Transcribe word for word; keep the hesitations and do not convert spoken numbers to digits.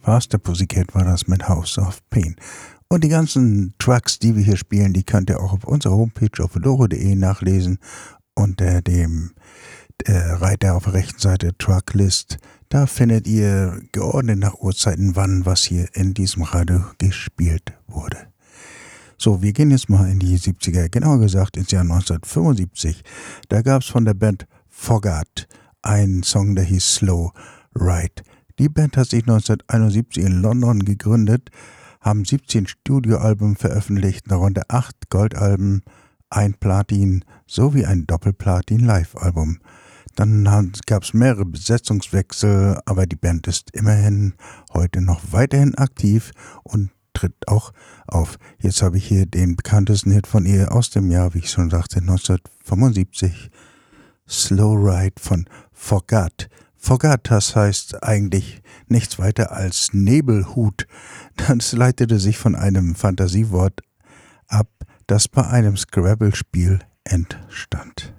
Faster Pussycat war das mit House of Pain. Und die ganzen Tracks, die wir hier spielen, die könnt ihr auch auf unserer Homepage auf fedora punkt de nachlesen unter dem äh, Reiter auf der rechten Seite Tracklist. Da findet ihr geordnet nach Uhrzeiten, wann was hier in diesem Radio gespielt wurde. So, wir gehen jetzt mal in die siebziger, genauer gesagt ins Jahr neunzehnhundertfünfundsiebzig. Da gab es von der Band Foggart einen Song, der hieß Slow Ride. Die Band hat sich neunzehnhunderteinundsiebzig in London gegründet, haben siebzehn Studioalben veröffentlicht, darunter acht Goldalben, ein Platin sowie ein Doppelplatin-Live-Album. Dann gab es mehrere Besetzungswechsel, aber die Band ist immerhin heute noch weiterhin aktiv und tritt auch auf. Jetzt habe ich hier den bekanntesten Hit von ihr aus dem Jahr, wie ich schon sagte, neunzehnhundertfünfundsiebzig, Slow Ride von Foggart. Foggart, das heißt eigentlich nichts weiter als Nebelhut. Das leitete sich von einem Fantasiewort ab, das bei einem Scrabble-Spiel entstand.